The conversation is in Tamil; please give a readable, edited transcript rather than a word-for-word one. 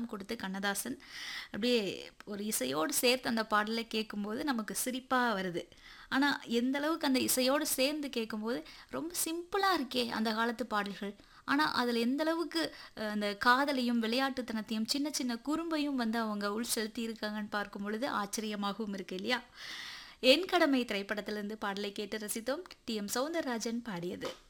வரம் கொடுத்து கண்ணதாசன் அப்படியே ஒரு இசையோடு சேர்த்து அந்த பாடலை கேட்கும்போது நமக்கு சிரிப்பாக வருது. ஆனால் எந்த அளவுக்கு அந்த இசையோடு சேர்ந்து கேட்கும்போது ரொம்ப சிம்பிளாக இருக்கே அந்த காலத்து பாடல்கள். ஆனால் அதில் எந்த அளவுக்கு அந்த காதலையும் விளையாட்டுத்தனத்தையும் சின்ன சின்ன குறும்பையும் வந்து அவங்க உள் செலுத்தி இருக்காங்கன்னு பார்க்கும் பொழுது ஆச்சரியமாகவும் இருக்கு இல்லையா? என் கடமை திரைப்படத்திலிருந்து பாடலை கேட்டு ரசித்தோம். டி எம் சௌந்தரராஜன் பாடியது.